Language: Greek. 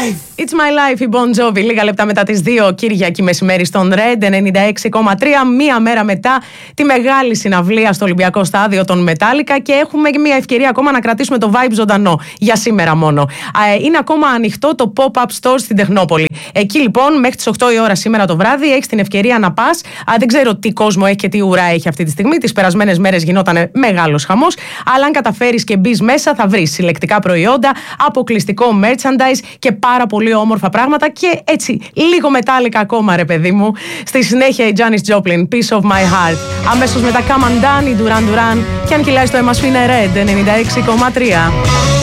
It's my life, η Bon Jovi. Λίγα λεπτά μετά τις 2, Κυριακή μεσημέρι στον Red 96,3. Μία μέρα μετά τη μεγάλη συναυλία στο Ολυμπιακό Στάδιο των Metallica και έχουμε μια ευκαιρία ακόμα να κρατήσουμε το vibe ζωντανό. Για σήμερα μόνο. Είναι ακόμα ανοιχτό το pop-up store στην Τεχνόπολη. Εκεί λοιπόν μέχρι τις 8 η ώρα σήμερα το βράδυ έχεις την ευκαιρία να πας. Δεν ξέρω τι κόσμο έχει και τι ουρά έχει αυτή τη στιγμή. Τις περασμένες μέρες γινόταν μεγάλος χαμός. Αλλά αν καταφέρεις και μπεις μέσα, θα βρεις συλλεκτικά προϊόντα, αποκλειστικό merchandise και πάρα πολύ όμορφα πράγματα. Και έτσι, λίγο Metallica ακόμα, ρε παιδί μου. Στη συνέχεια η Janis Joplin, Piece of My Heart. Αμέσως μετά Come Undone, η Duran Duran. Και αν κυλάει το αίμα σου είναι Red 96,3.